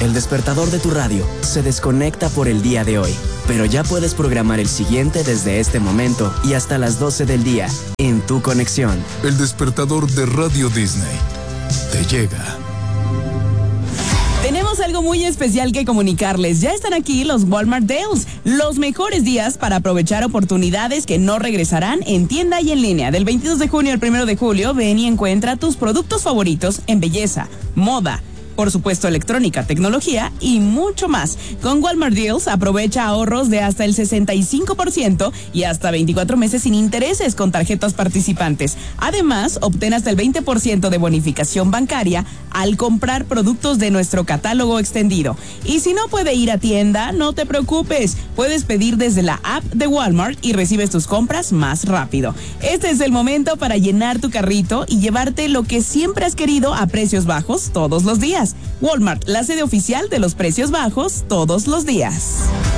El despertador de tu radio se desconecta por el día de hoy, pero ya puedes programar el siguiente desde este momento y hasta las 12 del día en tu conexión. El despertador de Radio Disney te llega. Tenemos algo muy especial que comunicarles. Ya están aquí los Walmart Deals, los mejores días para aprovechar oportunidades que no regresarán en tienda y en línea. Del 22 de junio al 1 de julio, ven y encuentra tus productos favoritos en belleza, moda, por supuesto electrónica, tecnología y mucho más. Con Walmart Deals aprovecha ahorros de hasta el 65% y hasta 24 meses sin intereses con tarjetas participantes. Además, obtén hasta el 20% de bonificación bancaria al comprar productos de nuestro catálogo extendido. Y si no puede ir a tienda, no te preocupes. Puedes pedir desde la app de Walmart y recibes tus compras más rápido. Este es el momento para llenar tu carrito y llevarte lo que siempre has querido a precios bajos todos los días. Walmart, la sede oficial de los precios bajos todos los días.